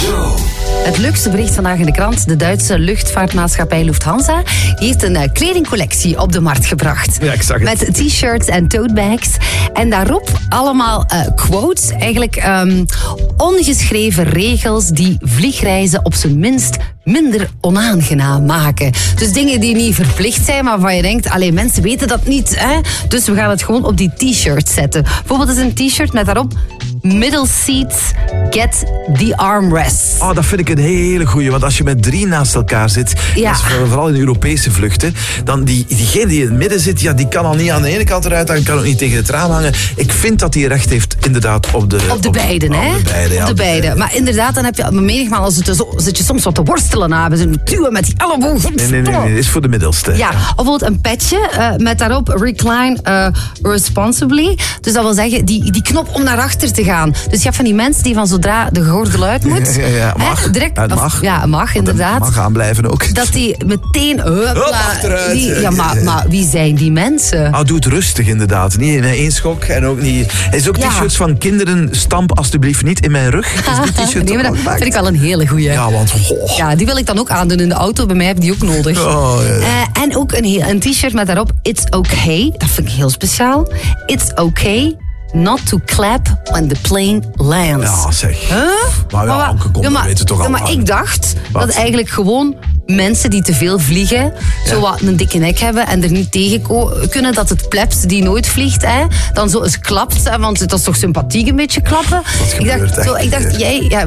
Het leukste bericht vandaag in de krant. De Duitse luchtvaartmaatschappij Lufthansa heeft een kledingcollectie op de markt gebracht. Ja, ik zag het. Met t-shirts en totebags. En daarop allemaal quotes. Eigenlijk ongeschreven regels die vliegreizen op zijn minst minder onaangenaam maken. Dus dingen die niet verplicht zijn, maar waarvan je denkt, alleen mensen weten dat niet. Hè? Dus we gaan het gewoon op die t-shirt zetten. Bijvoorbeeld is een t-shirt met daarop middle seats get the armrests. Oh, dat vind ik een hele goeie. Want als je met 3 naast elkaar zit, Ja. dat is vooral in Europese vluchten, dan diegene die in het midden zit, ja, die kan al niet aan de ene kant eruit hangen, kan ook niet tegen het raam hangen. Ik vind dat hij recht heeft inderdaad op de beide, hè? Op de beide. Maar inderdaad, dan heb je menigmaal, als het zo, zit je soms wat te worstelen aan. Ze duwen met die elleboog. Nee, dit is voor de middelste. Ja, of bijvoorbeeld een petje met daarop recline responsibly. Dus dat wil zeggen, die knop om naar achter te gaan. Dus je hebt van die mensen die van zodra de gordel uit moet... Ja, mag. Direct, Het mag. Ja, mag, inderdaad. Mag aanblijven ook. Dat die meteen... achteruit. Maar wie zijn die mensen? Doe het rustig inderdaad. Niet in één schok en ook niet... Er is ook t-shirts van kinderen, stamp alstublieft niet in mijn rug. Is die t-shirt Nee, maar dat vind ik wel een hele goeie. Ja, want... Ja, die wil ik dan ook aandoen in de auto. Bij mij heb ik die ook nodig. En ook een t-shirt met daarop It's okay. Dat vind ik heel speciaal. It's okay not to clap when the plane lands. Ja, zeg. Maar ja, weet het toch al. Maar ik dacht dat eigenlijk gewoon mensen die te veel vliegen, zo wat een dikke nek hebben en er niet tegen kunnen, dat het plebs die nooit vliegt, dan zo eens klapt. Want het is toch sympathiek een beetje klappen. Ik dacht,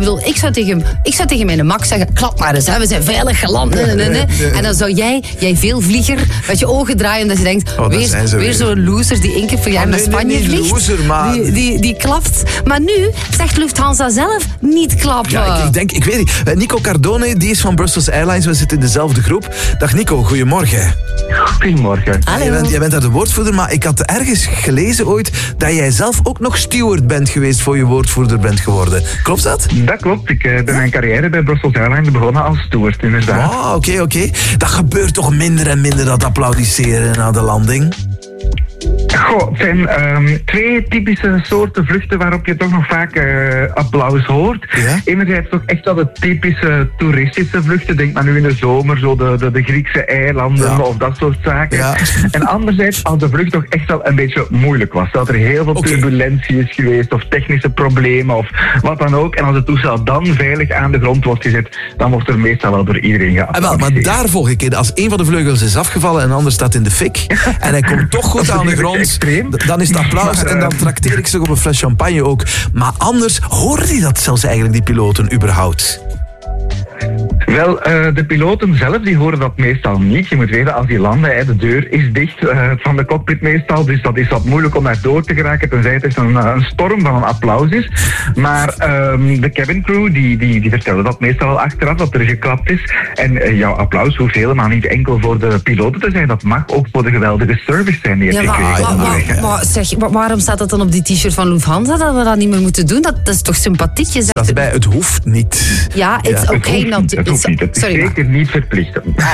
ik zou tegen mijn Max zeggen, klap maar eens, we zijn veilig geland. En dan zou jij vleelvlieger, met je ogen draaien, dat je denkt, weer zo'n loser die 1 keer per jaar naar Spanje vliegt. Loser, maar... Die klapt. Maar nu zegt Lufthansa zelf niet klappen. Ja, ik weet niet. Nico Cardone, die is van Brussels Airlines. We zitten in dezelfde groep. Dag Nico, goedemorgen. Goedemorgen. Jij bent daar de woordvoerder, maar ik had ergens gelezen ooit dat jij zelf ook nog steward bent geweest voor je woordvoerder bent geworden. Klopt dat? Dat klopt. Ik ben mijn carrière bij Brussels Airlines begonnen als steward, inderdaad. Oké. Dat gebeurt toch minder en minder, dat applaudisseren na de landing? Goh, het zijn 2 typische soorten vluchten waarop je toch nog vaak applaus hoort. Ja? Enerzijds toch echt wel de typische toeristische vluchten. Denk maar nu in de zomer, zo de Griekse eilanden of dat soort zaken. Ja. En anderzijds als de vlucht toch echt wel een beetje moeilijk was. Dat er heel veel turbulentie is geweest of technische problemen of wat dan ook. En als het toestel dan veilig aan de grond wordt gezet, dan wordt er meestal wel door iedereen geapplaudiseerd. Maar daar volg ik in. Als een van de vleugels is afgevallen en de ander staat in de fik en hij komt toch goed aan de grond, dan is het applaus en dan trakteer ik ze op een fles champagne ook. Maar anders horen die dat zelfs eigenlijk, die piloten, überhaupt? Wel, de piloten zelf die horen dat meestal niet. Je moet weten, als die landen, de deur is dicht van de cockpit meestal, dus dat is wat moeilijk om daar door te geraken, tenzij het een storm van een applaus is. Maar de cabin crew, die vertellen dat meestal wel achteraf, dat er geklapt is. En jouw applaus hoeft helemaal niet enkel voor de piloten te zijn, dat mag ook voor de geweldige service zijn die je hebt gekregen. Maar waarom staat dat dan op die t-shirt van Lufthansa, dat we dat niet meer moeten doen? Dat is toch sympathiek? Dat is bij het hoeft niet. Ja, it's okay not to... Het is zeker niet verplicht.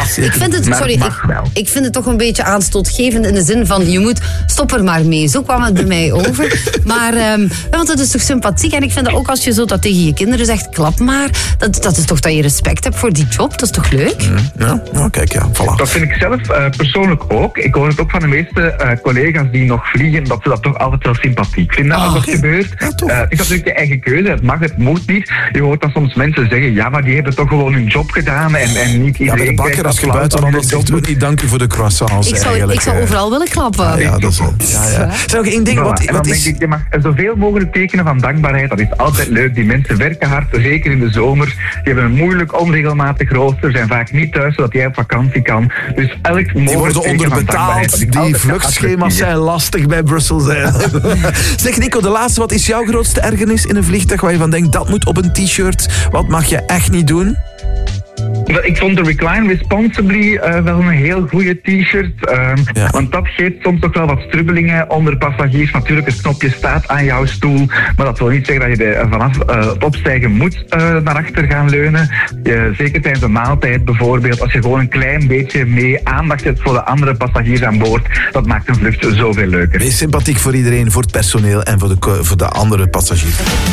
Ik vind het toch een beetje aanstootgevend in de zin van, je moet, stop er maar mee. Zo kwam het bij mij over. Maar, want het is toch sympathiek. En ik vind dat ook als je zo dat tegen je kinderen zegt, klap maar. Dat is toch dat je respect hebt voor die job. Dat is toch leuk? Kijk, voilà. Dat vind ik zelf persoonlijk ook. Ik hoor het ook van de meeste collega's die nog vliegen, dat ze dat toch altijd wel sympathiek vinden als dat gebeurt. Het is natuurlijk je eigen keuze. Het mag, het moet niet. Je hoort dan soms mensen zeggen, ja, maar die hebben toch gewoon hun job gedaan en niet iedereen... Ja, de bakker, als je buitenlander zegt, moet niet danken voor de croissants ik zou overal willen klappen. Ja, dat is wel. Ja. Zeg nog één ding. En dan denk ik, je mag zoveel mogelijk tekenen van dankbaarheid. Dat is altijd leuk. Die mensen werken hard, zeker in de zomer. Die hebben een moeilijk, onregelmatig rooster, zijn vaak niet thuis, zodat jij op vakantie kan. Dus elk mogelijk die worden onderbetaald. Die vluchtschema's zijn lastig bij Brussels. Zeg Nico, de laatste. Wat is jouw grootste ergernis in een vliegtuig waar je van denkt, dat moet op een t-shirt? Wat mag je echt niet doen? Ik vond de Recline Responsibly wel een heel goede t-shirt. Want dat geeft soms toch wel wat strubbelingen onder passagiers. Natuurlijk, het knopje staat aan jouw stoel. Maar dat wil niet zeggen dat je er vanaf het opstijgen moet naar achter gaan leunen. Zeker tijdens een maaltijd bijvoorbeeld. Als je gewoon een klein beetje mee aandacht hebt voor de andere passagiers aan boord. Dat maakt een vlucht zoveel leuker. Wees sympathiek voor iedereen, voor het personeel en voor de andere passagiers.